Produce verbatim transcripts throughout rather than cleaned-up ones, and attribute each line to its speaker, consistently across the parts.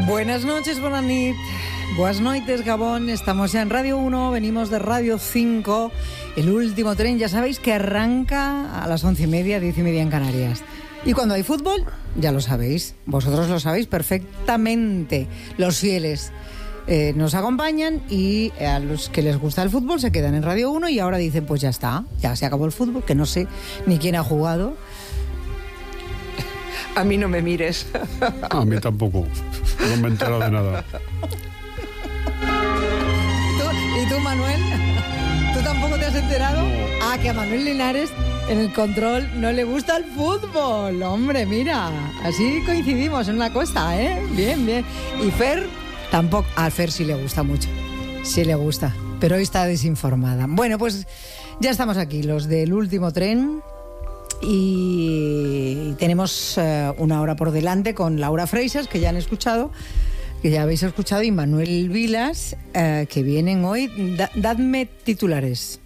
Speaker 1: Buenas noches, buenas nit. Buenas noites, Gabón. Estamos ya en Radio uno, venimos de Radio cinco. El último tren, ya sabéis que arranca a las once y media, diez y media en Canarias. Y cuando hay fútbol, ya lo sabéis. Vosotros lo sabéis perfectamente. Los fieles eh, nos acompañan y a los que les gusta el fútbol se quedan en Radio uno y ahora dicen, pues ya está, ya se acabó el fútbol, que no sé ni quién ha jugado.
Speaker 2: A mí no me mires.
Speaker 3: A mí tampoco. No me he enterado de nada.
Speaker 1: ¿Tú, ¿Y tú, Manuel? ¿Tú tampoco te has enterado?
Speaker 3: No.
Speaker 1: Ah, que a Manuel Linares en el control no le gusta el fútbol. Hombre, mira, así coincidimos en una cosa, ¿eh? Bien, bien. Y Fer tampoco. A Fer sí le gusta mucho. Sí le gusta, pero hoy está desinformada. Bueno, pues ya estamos aquí, los del último tren. Y tenemos uh, una hora por delante con Laura Freixas, que ya han escuchado, que ya habéis escuchado, y Manuel Vilas, uh, que vienen hoy. Da, dadme titulares.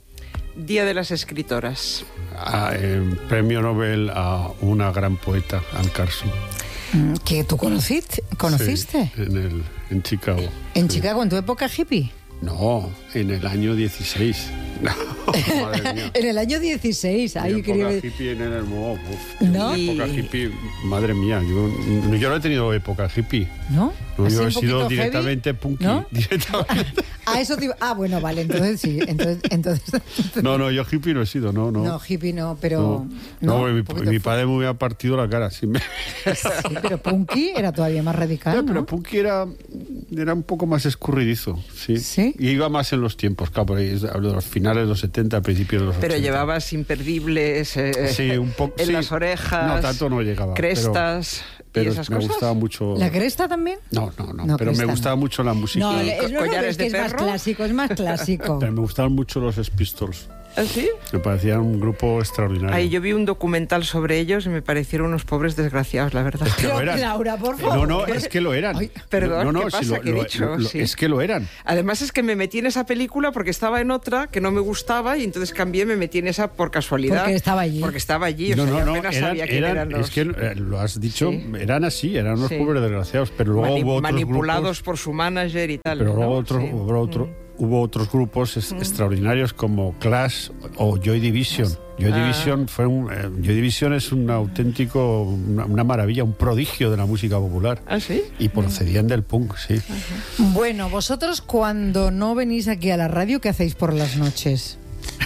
Speaker 2: Día de las escritoras.
Speaker 3: Ah, eh, premio Nobel a una gran poeta, Anne Carson.
Speaker 1: ¿Que tú conociste? ¿Conociste?
Speaker 3: Sí, en, el, en Chicago.
Speaker 1: ¿En
Speaker 3: sí.
Speaker 1: Chicago, en tu época hippie?
Speaker 3: No, en el año dieciséis. No, madre mía.
Speaker 1: En el año dieciséis.
Speaker 3: Mi
Speaker 1: Ahí
Speaker 3: época
Speaker 1: quería...
Speaker 3: hippie en el... Oh, uf,
Speaker 1: ¿No?
Speaker 3: mi época hippie, madre mía, yo, yo no he tenido época hippie.
Speaker 1: ¿No?
Speaker 3: No, yo he
Speaker 1: ¿Así un
Speaker 3: sido
Speaker 1: poquito
Speaker 3: directamente
Speaker 1: heavy?
Speaker 3: punky.
Speaker 1: ¿No?
Speaker 3: Directamente.
Speaker 1: Ah, eso te iba... Ah, bueno, vale, entonces sí. Entonces, entonces...
Speaker 3: No, no, yo hippie no he sido, no, no.
Speaker 1: No, hippie no, pero...
Speaker 3: No,
Speaker 1: no,
Speaker 3: no, mi,
Speaker 1: un poquito
Speaker 3: mi
Speaker 1: fu-
Speaker 3: padre me hubiera partido la cara. Sí, me...
Speaker 1: Sí, pero punky era todavía más radical,
Speaker 3: No,
Speaker 1: ¿no?
Speaker 3: pero punky era, era un poco más escurridizo, sí.
Speaker 1: ¿Sí?
Speaker 3: Y iba más en los tiempos, claro, por ahí, hablo de los finales de los setenta, principios de los
Speaker 2: Pero
Speaker 3: ochenta.
Speaker 2: llevabas imperdibles eh,
Speaker 3: Sí, un poco,
Speaker 2: en
Speaker 3: sí.
Speaker 2: las orejas.
Speaker 3: No, tanto no llegaba.
Speaker 2: Crestas
Speaker 3: Pero, pero
Speaker 2: y esas
Speaker 3: me
Speaker 2: cosas.
Speaker 3: gustaba mucho...
Speaker 1: ¿La cresta también?
Speaker 3: No, no, no,
Speaker 1: No,
Speaker 3: pero
Speaker 1: cresta
Speaker 3: me gustaba
Speaker 1: no.
Speaker 3: mucho la música.
Speaker 1: No,
Speaker 2: ¿Y
Speaker 1: es, no,
Speaker 2: collares
Speaker 1: es que
Speaker 2: de
Speaker 1: es más
Speaker 2: perro?
Speaker 1: clásico, es más clásico.
Speaker 3: Pero me gustaban mucho los Sex Pistols.
Speaker 2: ¿Ah, sí?
Speaker 3: Me parecían un grupo extraordinario.
Speaker 2: Ahí yo vi un documental sobre ellos y me parecieron unos pobres desgraciados, la verdad.
Speaker 3: Es que lo
Speaker 1: Pero,
Speaker 3: eran.
Speaker 1: Laura, por favor.
Speaker 3: No, no, es que lo eran.
Speaker 1: Ay,
Speaker 2: perdón,
Speaker 3: no, no,
Speaker 2: ¿qué
Speaker 3: si
Speaker 2: pasa?
Speaker 3: lo-
Speaker 2: ¿Qué he
Speaker 3: lo-
Speaker 2: dicho?
Speaker 3: lo-
Speaker 2: Sí.
Speaker 3: Es que lo eran.
Speaker 2: Además es que me metí en esa película porque estaba en otra que no me gustaba y entonces cambié, me metí en esa por casualidad.
Speaker 1: Porque estaba allí.
Speaker 2: Porque estaba allí, o
Speaker 3: No,
Speaker 2: sea,
Speaker 3: no,
Speaker 2: yo
Speaker 3: no,
Speaker 2: apenas
Speaker 3: eran,
Speaker 2: sabía quién
Speaker 3: eran-
Speaker 2: eran los...
Speaker 3: es que eh, lo has dicho,
Speaker 2: Sí.
Speaker 3: eran así, eran unos
Speaker 2: Sí.
Speaker 3: pobres desgraciados, pero luego
Speaker 2: Mani-
Speaker 3: hubo otros
Speaker 2: manipulados
Speaker 3: grupos,
Speaker 2: por su manager y tal.
Speaker 3: pero luego
Speaker 2: ¿no?
Speaker 3: otros,
Speaker 2: Sí.
Speaker 3: hubo, otro- hubo otros grupos es- extraordinarios como Clash o Joy Division. Joy
Speaker 2: Ah.
Speaker 3: Division fue un, eh, Joy Division es un auténtico, una, una maravilla, un prodigio de la música popular.
Speaker 2: ¿Ah, sí?
Speaker 3: Y procedían del punk, sí.
Speaker 1: Bueno, vosotros cuando no venís aquí a la radio, ¿qué hacéis por las noches?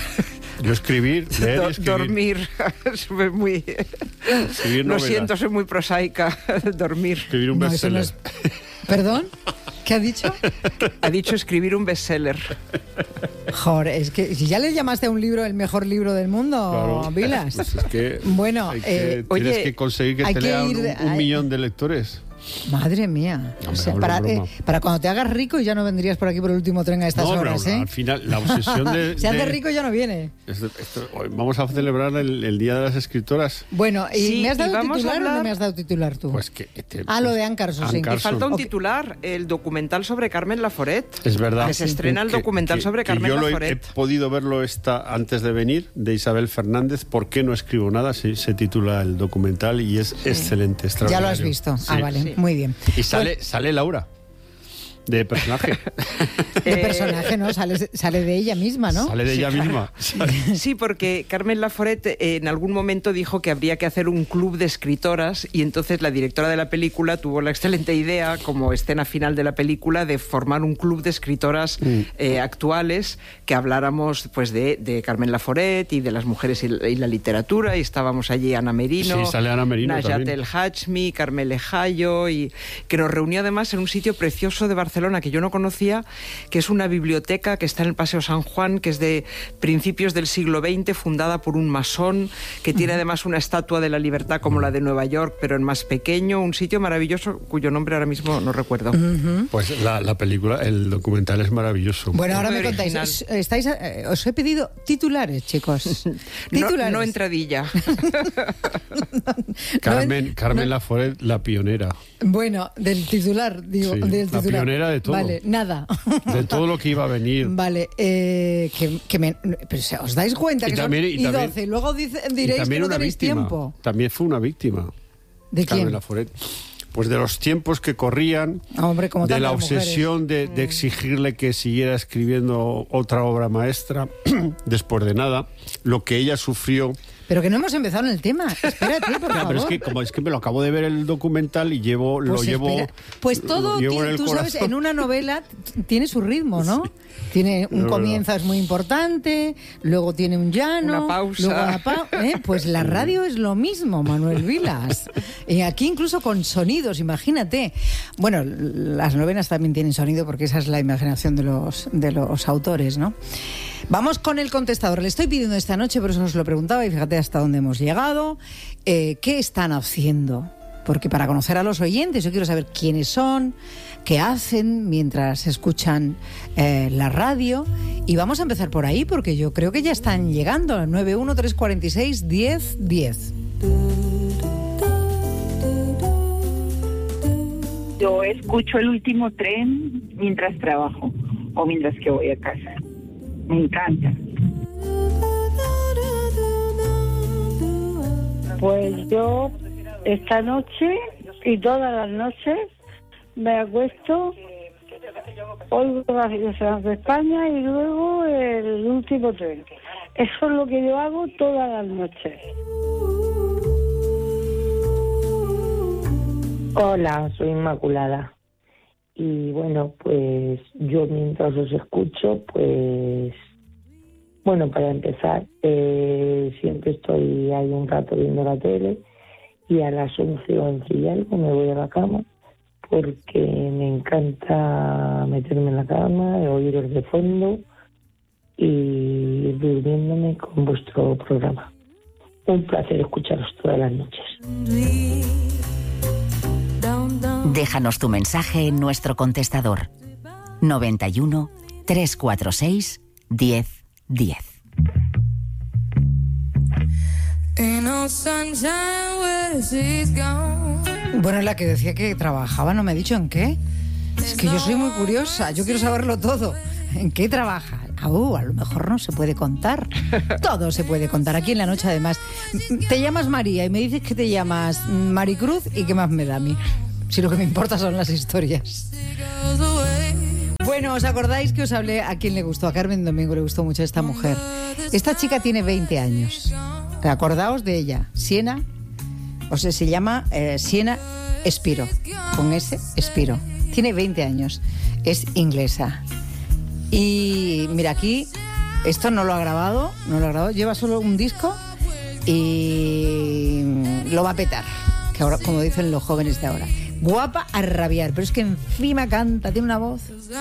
Speaker 3: Yo escribir, leer
Speaker 2: Do-
Speaker 3: y escribir.
Speaker 2: dormir. Soy muy...
Speaker 3: Escribir
Speaker 2: Lo
Speaker 3: novelas.
Speaker 2: siento, soy muy prosaica. Dormir.
Speaker 3: Escribir un
Speaker 1: No, eso no
Speaker 3: bestseller.
Speaker 1: es... ¿Perdón? ¿Qué ha dicho?
Speaker 2: Ha dicho escribir un bestseller.
Speaker 1: Joder, es que si ya le llamaste a un libro el mejor libro del mundo,
Speaker 3: Claro.
Speaker 1: Vilas.
Speaker 3: Pues es que,
Speaker 1: Bueno,
Speaker 3: hay que-
Speaker 1: eh,
Speaker 2: oye,
Speaker 3: tienes que conseguir que
Speaker 1: hay
Speaker 3: te
Speaker 1: que
Speaker 3: lean
Speaker 1: ir
Speaker 3: un,
Speaker 1: de-
Speaker 3: un
Speaker 1: hay-
Speaker 3: millón de lectores.
Speaker 1: Madre mía.
Speaker 3: No,
Speaker 1: O sea,
Speaker 3: hombre,
Speaker 1: para,
Speaker 3: hablo
Speaker 1: eh,
Speaker 3: broma.
Speaker 1: para cuando te hagas rico ya no vendrías por aquí por el último tren a estas
Speaker 3: No, pero
Speaker 1: horas, ¿eh?
Speaker 3: al final la obsesión de...
Speaker 1: Se hace
Speaker 3: de-
Speaker 1: rico ya no viene.
Speaker 3: esto- esto- hoy vamos a celebrar el, el Día de las Escritoras.
Speaker 1: Bueno, ¿y
Speaker 2: Sí,
Speaker 1: me has
Speaker 2: y
Speaker 1: dado
Speaker 2: vamos a
Speaker 1: titular o no
Speaker 2: hablar-
Speaker 1: me has dado titular tú?
Speaker 3: Pues que... este,
Speaker 1: ah, lo
Speaker 3: pues,
Speaker 1: de Anne Carson,
Speaker 3: Anne
Speaker 1: sí.
Speaker 3: Carson.
Speaker 2: Falta un
Speaker 1: Ok.
Speaker 2: titular, el documental sobre Carmen Laforet.
Speaker 3: Es verdad.
Speaker 2: Que se estrena el
Speaker 3: Que-
Speaker 2: documental
Speaker 3: que-
Speaker 2: sobre
Speaker 3: que
Speaker 2: Carmen
Speaker 3: yo lo he, he
Speaker 2: Laforet.
Speaker 3: podido verlo esta, antes de venir, de Isabel Fernández. ¿Por qué no escribo nada? Se, se titula el documental y es excelente,
Speaker 1: Ya
Speaker 3: extraordinario.
Speaker 1: lo has visto.
Speaker 3: Sí.
Speaker 1: Ah, vale,
Speaker 2: Sí.
Speaker 1: muy bien.
Speaker 3: Y sale, sale Laura, de personaje.
Speaker 1: De
Speaker 2: Eh,
Speaker 1: personaje, ¿no? Sale, sale de ella misma, ¿no?
Speaker 3: Sale de ella misma.
Speaker 2: Sí, porque Carmen Laforet eh, en algún momento dijo que habría que hacer un club de escritoras y entonces la directora de la película tuvo la excelente idea, como escena final de la película, de formar un club de escritoras
Speaker 3: Mm.
Speaker 2: eh, actuales que habláramos pues de, de Carmen Laforet y de las mujeres y, y la literatura, y estábamos allí Ana Merino,
Speaker 3: Sí, sale Ana Merino
Speaker 2: Najat
Speaker 3: también.
Speaker 2: El Hachmi, Carmele Jayo, y que nos reunió además en un sitio precioso de Barcelona que yo no conocía, que es una biblioteca que está en el Paseo San Juan, que es de principios del siglo veinte, fundada por un masón, que tiene además una estatua de la libertad como la de Nueva York, pero en más pequeño, un sitio maravilloso cuyo nombre ahora mismo no recuerdo.
Speaker 3: Pues la, la película, el documental es maravilloso.
Speaker 1: Bueno, ahora
Speaker 2: Muy
Speaker 1: me contáis.
Speaker 2: original.
Speaker 1: Os, estáis, eh, os he pedido titulares, chicos.
Speaker 2: No,
Speaker 1: Titulares.
Speaker 2: no entradilla.
Speaker 3: Carmen,
Speaker 1: no en-
Speaker 3: Carmen
Speaker 1: no-
Speaker 3: Laforet, la pionera.
Speaker 1: Bueno, del titular, digo.
Speaker 3: Sí,
Speaker 1: del
Speaker 3: la
Speaker 1: titular.
Speaker 3: pionera de todo.
Speaker 1: Vale, nada.
Speaker 3: De todo lo que iba a venir.
Speaker 1: Vale, eh, que, que me, pero se- os dais cuenta
Speaker 3: Y
Speaker 1: que
Speaker 3: también-
Speaker 1: son
Speaker 3: y
Speaker 1: y
Speaker 3: también-
Speaker 1: doce, y luego dice-
Speaker 3: Y
Speaker 1: diréis que
Speaker 3: también
Speaker 1: no
Speaker 3: una
Speaker 1: tenéis
Speaker 3: víctima.
Speaker 1: tiempo.
Speaker 3: También fue una víctima.
Speaker 1: ¿De
Speaker 3: Carmen
Speaker 1: quién?
Speaker 3: Laforet. pues de los tiempos que corrían,
Speaker 1: Hombre, como
Speaker 3: de la
Speaker 1: tantas
Speaker 3: obsesión
Speaker 1: mujeres.
Speaker 3: de, de exigirle que siguiera escribiendo otra obra maestra, después de nada, lo que ella sufrió.
Speaker 1: Pero que no hemos empezado en el tema. Espérate, por
Speaker 3: Claro,
Speaker 1: favor.
Speaker 3: pero es que como es que me lo acabo de ver el documental y llevo
Speaker 1: Pues
Speaker 3: lo llevo
Speaker 1: espera. Pues todo,
Speaker 3: lo llevo
Speaker 1: tiene-
Speaker 3: en el
Speaker 1: tú sabes,
Speaker 3: corazón.
Speaker 1: en una novela t- tiene su ritmo, ¿no? Tiene un
Speaker 3: Es
Speaker 1: comienzo es muy importante, luego tiene un llano,
Speaker 2: Una pausa.
Speaker 1: luego una pa- ¿eh? Pues la radio es lo mismo, Manuel Vilas. Y aquí incluso con sonidos, imagínate. Bueno, las novelas también tienen sonido porque esa es la imaginación de los de los autores, ¿no? Vamos con el contestador. Le estoy pidiendo esta noche, por eso os lo preguntaba y fíjate hasta dónde hemos llegado. Eh, ¿Qué están haciendo? Porque para conocer a los oyentes yo quiero saber quiénes son, qué hacen mientras escuchan eh, la radio. Y vamos a empezar por ahí porque yo creo que ya están llegando al nueve uno tres cuatro seis diez diez.
Speaker 4: Yo escucho el último tren mientras trabajo o mientras que voy a casa. Me encanta.
Speaker 5: Pues yo esta noche y todas las noches me acuesto, oigo las noticias de España y luego el último tren. Eso es lo que yo hago todas las noches.
Speaker 6: Hola, soy Inmaculada. Y bueno, pues yo mientras os escucho, pues bueno, para empezar, eh, siempre estoy ahí un rato viendo la tele y a las once, once y algo me voy a la cama porque me encanta meterme en la cama, oíros de fondo y ir durmiéndome con vuestro programa. Un placer escucharos todas las noches.
Speaker 7: Déjanos tu mensaje en nuestro contestador noventa y uno, trescientos cuarenta y seis, diez diez.
Speaker 1: Bueno, la que decía que trabajaba, no me ha dicho en qué. Es que yo soy muy curiosa, yo quiero saberlo todo. ¿En qué trabaja? Ah, uh, a lo mejor no se puede contar. Todo se puede contar. Aquí en la noche, además. Te llamas María y me dices que te llamas Maricruz y qué más me da a mí. Si lo que me importa son las historias. Bueno, ¿os acordáis que os hablé a quién le gustó? A Carmen Domingo le gustó mucho esta mujer. Esta chica tiene veinte años. Acordaos de ella. Siena, o sea, se llama eh, Siena Espiro. Con S, Espiro. Tiene veinte años. Es inglesa. Y mira, aquí, esto no lo ha grabado, no lo ha grabado, lleva solo un disco y lo va a petar, que ahora, como dicen los jóvenes de ahora. Guapa a rabiar, pero es que encima canta, tiene una voz.